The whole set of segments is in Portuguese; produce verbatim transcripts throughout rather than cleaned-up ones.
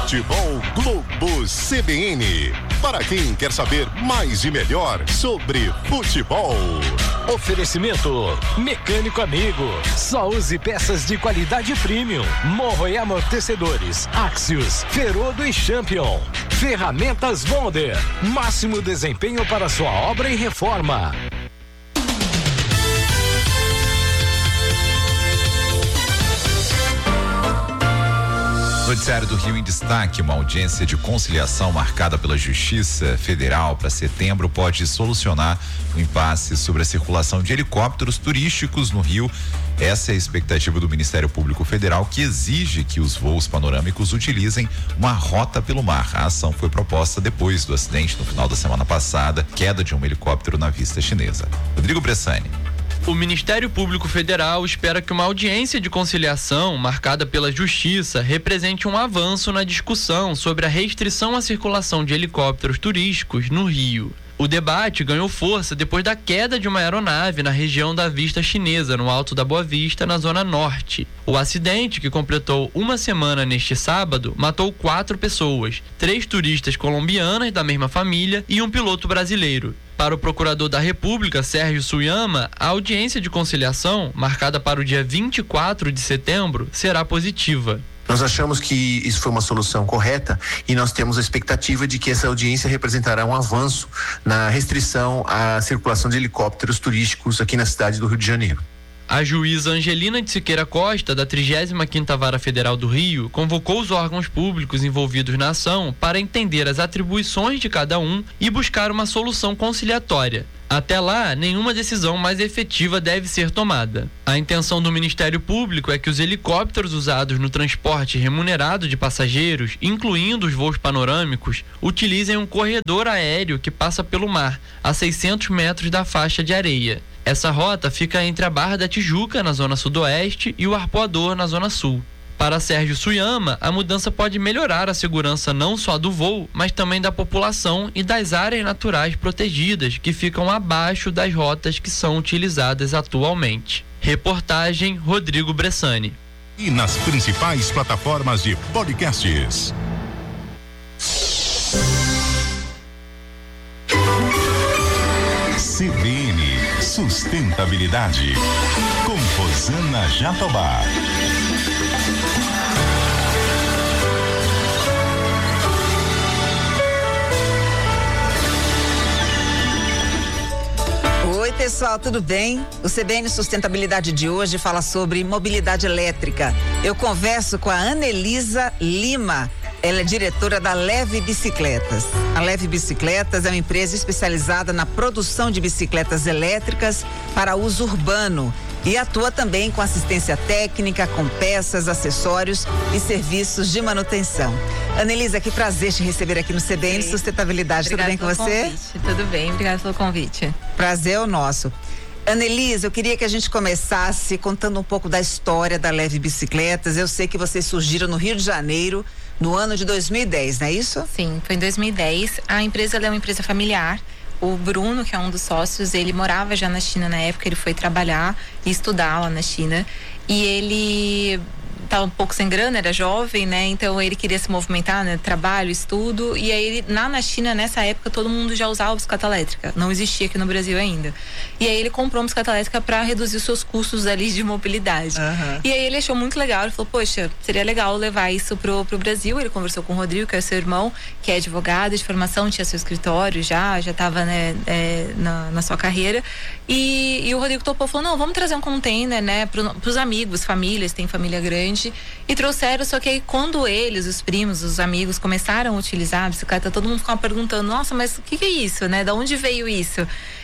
Futebol Globo C B N. Para quem quer saber mais e melhor sobre futebol. Oferecimento Mecânico Amigo. Só use peças de qualidade premium. Morro e amortecedores. Axios, Ferodo e Champion. Ferramentas Bonder. Máximo desempenho para sua obra e reforma. Noticiário do Rio em destaque: uma audiência de conciliação marcada pela Justiça Federal para setembro pode solucionar o impasse sobre a circulação de helicópteros turísticos no Rio. Essa é a expectativa do Ministério Público Federal, que exige que os voos panorâmicos utilizem uma rota pelo mar. A ação foi proposta depois do acidente no final da semana passada, queda de um helicóptero na vista chinesa. Rodrigo Bressani. O Ministério Público Federal espera que uma audiência de conciliação marcada pela Justiça represente um avanço na discussão sobre a restrição à circulação de helicópteros turísticos no Rio. O debate ganhou força depois da queda de uma aeronave na região da Vista Chinesa, no Alto da Boa Vista, na Zona Norte. O acidente, que completou uma semana neste sábado, matou quatro pessoas, três turistas colombianas da mesma família e um piloto brasileiro. Para o procurador da República, Sérgio Suyama, a audiência de conciliação, marcada para o dia vinte e quatro de setembro, será positiva. Nós achamos que isso foi uma solução correta e nós temos a expectativa de que essa audiência representará um avanço na restrição à circulação de helicópteros turísticos aqui na cidade do Rio de Janeiro. A juíza Angelina de Siqueira Costa, da trigésima quinta Vara Federal do Rio, convocou os órgãos públicos envolvidos na ação para entender as atribuições de cada um e buscar uma solução conciliatória. Até lá, nenhuma decisão mais efetiva deve ser tomada. A intenção do Ministério Público é que os helicópteros usados no transporte remunerado de passageiros, incluindo os voos panorâmicos, utilizem um corredor aéreo que passa pelo mar, a seiscentos metros da faixa de areia. Essa rota fica entre a Barra da Tijuca, na zona sudoeste, e o Arpoador, na zona sul. Para Sérgio Suyama, a mudança pode melhorar a segurança não só do voo, mas também da população e das áreas naturais protegidas que ficam abaixo das rotas que são utilizadas atualmente. Reportagem Rodrigo Bressani. E nas principais plataformas de podcasts. C B N Sustentabilidade, com Rosana Jatobá. Oi pessoal, tudo bem? O C B N Sustentabilidade de hoje fala sobre mobilidade elétrica. Eu converso com a Anelisa Lima. Ela é diretora da Leve Bicicletas. A Leve Bicicletas é uma empresa especializada na produção de bicicletas elétricas para uso urbano e atua também com assistência técnica, com peças, acessórios e serviços de manutenção. Anelisa, que prazer te receber aqui no C B N Sustentabilidade. Obrigada. Tudo bem com você? Convite. Tudo bem, obrigada pelo convite. Prazer é o nosso. Anelisa, eu queria que a gente começasse contando um pouco da história da Leve Bicicletas. Eu sei que vocês surgiram no Rio de Janeiro no ano de dois mil e dez, não é isso? Sim, foi em dois mil e dez. A empresa ela é uma empresa familiar. O Bruno, que é um dos sócios, ele morava já na China na época, ele foi trabalhar e estudar lá na China. E ele estava um pouco sem grana, era jovem, né? Então ele queria se movimentar, né? Trabalho, estudo. E aí ele, lá na China, nessa época, todo mundo já usava bicicleta elétrica. Não existia aqui no Brasil ainda. E aí ele comprou uma bicicleta elétrica para reduzir os seus custos ali de mobilidade. Uhum. E aí ele achou muito legal, ele falou, poxa, seria legal levar isso pro, pro Brasil. Ele conversou com o Rodrigo, que é seu irmão, que é advogado de formação, tinha seu escritório já, já estava né, é, na, na sua carreira. E, e o Rodrigo topou, falou, não, vamos trazer um container, né, pro, pros amigos, famílias, tem família grande. E trouxeram, só que aí quando eles, os primos, os amigos começaram a utilizar a bicicleta, todo mundo ficava perguntando, nossa, mas o que, que é isso, né? Da onde veio isso?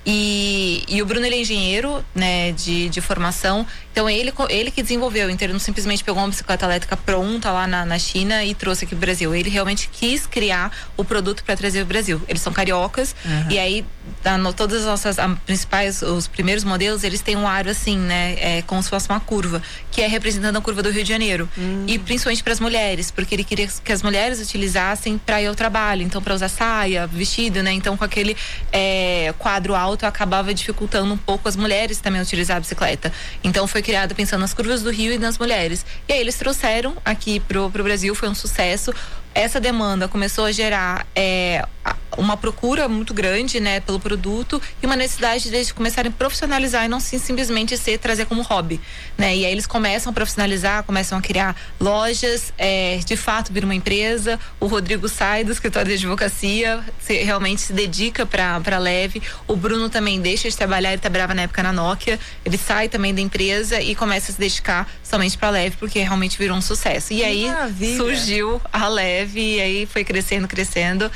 E, e o Bruno, ele é engenheiro, né, de, de formação, então ele, ele que desenvolveu, então ele não simplesmente pegou uma bicicleta elétrica pronta lá na, na China e trouxe aqui pro Brasil, ele realmente quis criar o produto para trazer pro Brasil. Eles são cariocas, uhum. E aí no, todas as nossas a, principais, os primeiros modelos, eles têm um aro assim, né, é, como se fosse uma curva, que é representando a curva do Rio de Janeiro, uhum. E principalmente para as mulheres, porque ele queria que as mulheres utilizassem para ir ao trabalho, então para usar saia, vestido, né, então com aquele é, quadro alto acabava dificultando um pouco as mulheres também utilizar a bicicleta. Então foi criada pensando nas curvas do rio e nas mulheres. E aí eles trouxeram aqui pro, pro Brasil, foi um sucesso. Essa demanda começou a gerar é, uma procura muito grande, né, pelo produto e uma necessidade de eles começarem a profissionalizar e não sim, simplesmente ser trazer como hobby, né? E aí eles começam a profissionalizar, começam a criar lojas, é, de fato vira uma empresa. O Rodrigo sai do escritório de advocacia, se, realmente se dedica para para Leve. O Bruno também deixa de trabalhar, ele trabalhava na época na Nokia, ele sai também da empresa e começa a se dedicar somente para Leve, porque realmente virou um sucesso. E aí Maravilha. surgiu a Leve. E aí foi crescendo, crescendo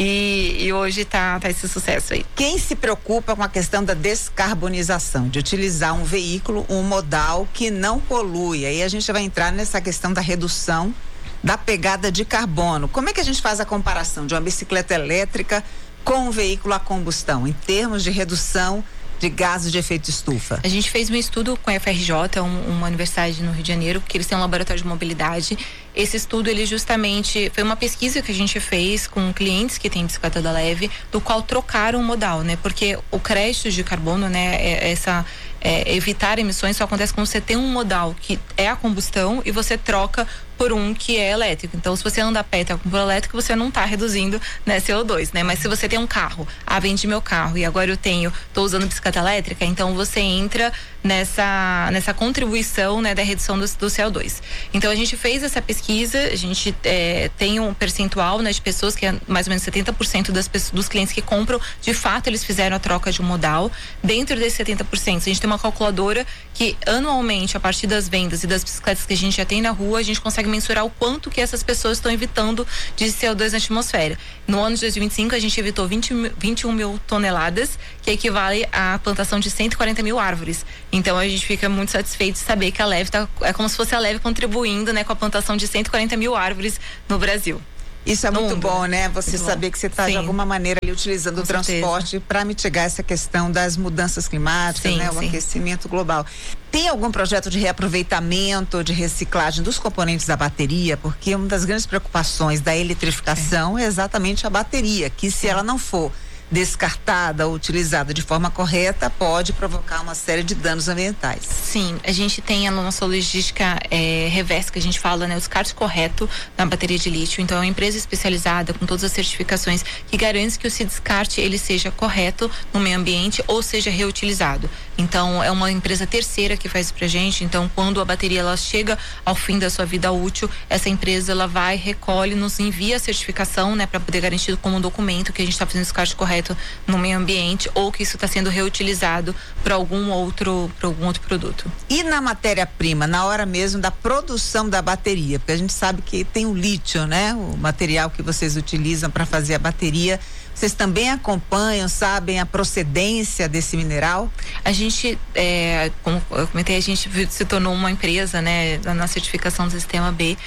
e, e hoje tá, tá esse sucesso aí. Quem se preocupa com a questão da descarbonização, de utilizar um veículo, um modal que não polui, aí a gente vai entrar nessa questão da redução da pegada de carbono. Como é que a gente faz a comparação de uma bicicleta elétrica com um veículo a combustão, em termos de redução de gases de efeito estufa? A gente fez um estudo com a F R J, um, uma universidade no Rio de Janeiro, que eles têm um laboratório de mobilidade. Esse estudo, ele justamente foi uma pesquisa que a gente fez com clientes que têm bicicleta da Leve, do qual trocaram o modal, né? Porque o crédito de carbono, né, é, essa é, evitar emissões só acontece quando você tem um modal que é a combustão e você troca por um que é elétrico. Então, se você anda a pé e tá com por elétrico, você não tá reduzindo, né, C O dois, né? Mas se você tem um carro, ah, vendi meu carro e agora eu tenho, tô usando bicicleta elétrica, então você entra nessa nessa contribuição, né, da redução do, do C O dois. Então, a gente fez essa pesquisa, a gente é, tem um percentual, né, de pessoas que é mais ou menos setenta por cento das pessoas, dos clientes que compram, de fato, eles fizeram a troca de um modal. Dentro desses setenta por cento, a gente tem uma calculadora que anualmente, a partir das vendas e das bicicletas que a gente já tem na rua, a gente consegue mensurar o quanto que essas pessoas estão evitando de C O dois na atmosfera. No ano de dois mil e vinte e cinco, a gente evitou vinte, vinte e um mil toneladas, que equivale à plantação de cento e quarenta mil árvores. Então, a gente fica muito satisfeito de saber que a Leve tá, é como se fosse a Leve contribuindo, né, com a plantação de cento e quarenta mil árvores no Brasil. Isso é No muito mundo. bom, né? Você Muito saber bom. que você está de Sim. alguma maneira ali utilizando Com o transporte para mitigar essa questão das mudanças climáticas, Sim, né? O sim. aquecimento global. Tem algum projeto de reaproveitamento, de reciclagem dos componentes da bateria? Porque uma das grandes preocupações da eletrificação é, é exatamente a bateria, que se ela não for descartada ou utilizada de forma correta, pode provocar uma série de danos ambientais. Sim, a gente tem a nossa logística é, reversa, que a gente fala, né, o descarte correto na bateria de lítio. Então, é uma empresa especializada com todas as certificações que garante que o se descarte ele seja correto no meio ambiente ou seja reutilizado. Então, é uma empresa terceira que faz isso pra gente. Então, quando a bateria ela chega ao fim da sua vida útil, essa empresa ela vai, recolhe, nos envia a certificação, né, para poder garantir como um documento que a gente está fazendo o descarte correto no meio ambiente ou que isso está sendo reutilizado para algum outro para algum outro produto. E na matéria-prima, na hora mesmo da produção da bateria, porque a gente sabe que tem o lítio, né? O material que vocês utilizam para fazer a bateria. Vocês também acompanham, sabem a procedência desse mineral? A gente, é, como eu comentei, a gente se tornou uma empresa, né, na certificação do Sistema B,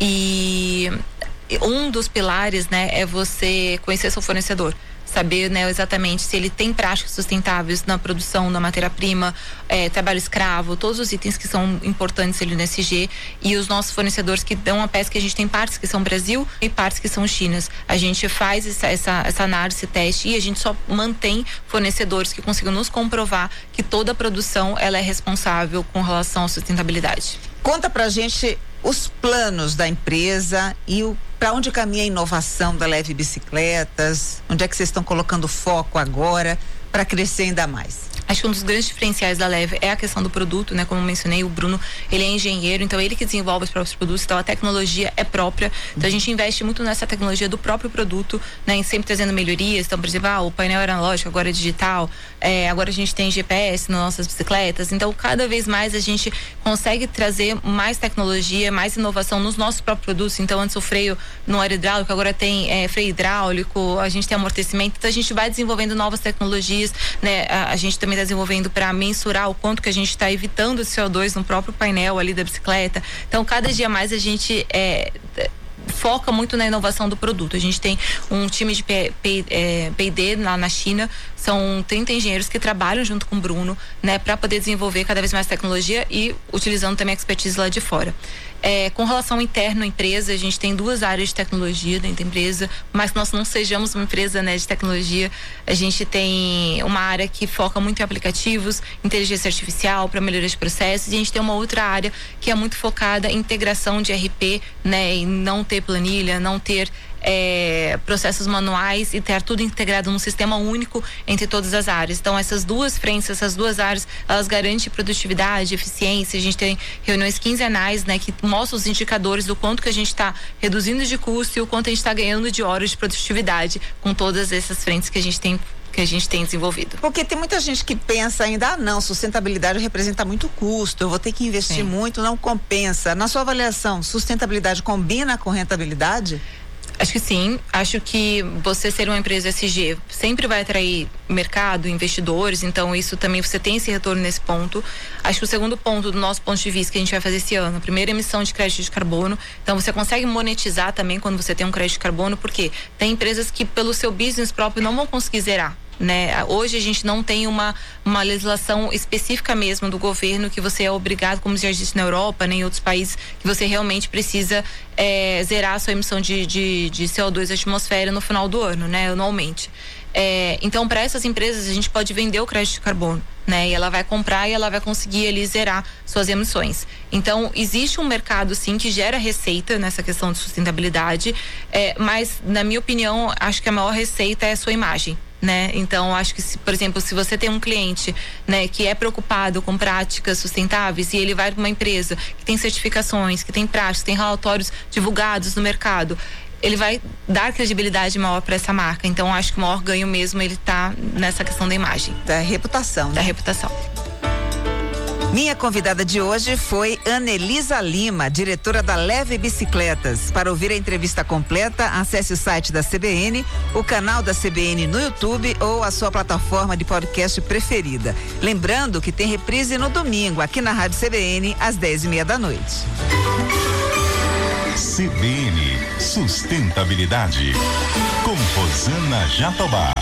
e um dos pilares, né, é você conhecer seu fornecedor. Saber, né, exatamente se ele tem práticas sustentáveis na produção da matéria-prima, é, trabalho escravo, todos os itens que são importantes ali no S G, e os nossos fornecedores que dão a peça, que a gente tem partes que são Brasil e partes que são Chinas. A gente faz essa, essa, essa análise, esse teste, e a gente só mantém fornecedores que consigam nos comprovar que toda a produção ela é responsável com relação à sustentabilidade. Conta pra gente os planos da empresa e o para onde caminha a inovação da Leve Bicicletas, onde é que vocês estão colocando foco agora para crescer ainda mais? Acho que um dos grandes diferenciais da Leve é a questão do produto, né? Como eu mencionei, o Bruno, ele é engenheiro, então ele que desenvolve os próprios produtos, então a tecnologia é própria. Então a gente investe muito nessa tecnologia do próprio produto, né? Em sempre trazendo melhorias. Então, por exemplo, ah, o painel era analógico, agora é digital. É, agora a gente tem G P S nas nossas bicicletas. Então, cada vez mais a gente consegue trazer mais tecnologia, mais inovação nos nossos próprios produtos. Então, antes o freio não era hidráulico, agora tem é, freio hidráulico, a gente tem amortecimento. Então, a gente vai desenvolvendo novas tecnologias, né? A, a gente também está desenvolvendo para mensurar o quanto que a gente está evitando o C O dois no próprio painel ali da bicicleta. Então, cada dia mais a gente é, foca muito na inovação do produto. A gente tem um time de P I D lá na China, são trinta engenheiros que trabalham junto com o Bruno, né, para poder desenvolver cada vez mais tecnologia e utilizando também a expertise lá de fora. É, com relação ao interno à empresa, a gente tem duas áreas de tecnologia dentro da empresa, mas que nós não sejamos uma empresa, né, de tecnologia. A gente tem uma área que foca muito em aplicativos, inteligência artificial para melhoria de processos, e a gente tem uma outra área que é muito focada em integração de R P, né, em não ter planilha, não ter É, processos manuais e ter tudo integrado num sistema único entre todas as áreas. Então essas duas frentes, essas duas áreas, elas garantem produtividade, eficiência. A gente tem reuniões quinzenais, né, que mostram os indicadores do quanto que a gente está reduzindo de custo e o quanto a gente está ganhando de horas de produtividade com todas essas frentes que a gente tem que a gente tem desenvolvido. Porque tem muita gente que pensa ainda, ah não, sustentabilidade representa muito custo, eu vou ter que investir Sim. muito, não compensa. Na sua avaliação, sustentabilidade combina com rentabilidade? Acho que sim, acho que você ser uma empresa E S G sempre vai atrair mercado, investidores, então isso também você tem esse retorno nesse ponto. Acho que o segundo ponto do nosso ponto de vista que a gente vai fazer esse ano, a primeira emissão de crédito de carbono, então você consegue monetizar também quando você tem um crédito de carbono, porque tem empresas que pelo seu business próprio não vão conseguir zerar. Né? Hoje a gente não tem uma, uma legislação específica mesmo do governo que você é obrigado, como já existe na Europa, nem né, em outros países, que você realmente precisa é, zerar a sua emissão de, de, de C O dois na atmosfera no final do ano, né? Anualmente. É, então, para essas empresas, a gente pode vender o crédito de carbono, né? E ela vai comprar e ela vai conseguir ali zerar suas emissões. Então, existe um mercado, sim, que gera receita nessa questão de sustentabilidade, é, mas, na minha opinião, acho que a maior receita é a sua imagem. Né? Então, acho que, se, por exemplo, se você tem um cliente, né, que é preocupado com práticas sustentáveis e ele vai para uma empresa que tem certificações, que tem práticas, tem relatórios divulgados no mercado, ele vai dar credibilidade maior para essa marca. Então, acho que o maior ganho mesmo ele tá nessa questão da imagem. Da reputação. Né? Da reputação. Minha convidada de hoje foi Anelisa Lima, diretora da Leve Bicicletas. Para ouvir a entrevista completa, acesse o site da C B N, o canal da C B N no YouTube ou a sua plataforma de podcast preferida. Lembrando que tem reprise no domingo, aqui na Rádio C B N, às dez e meia da noite. C B N Sustentabilidade, com Rosana Jatobá.